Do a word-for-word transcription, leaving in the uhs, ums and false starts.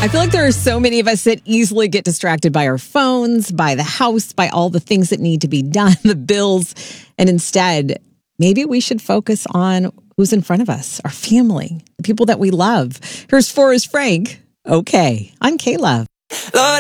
I feel like there are so many of us that easily get distracted by our phones, by the house, by all the things that need to be done, the bills. And instead, maybe we should focus on who's in front of us, our family, the people that we love. Here's Forrest Frank. Okay, I'm K-Love. Lord,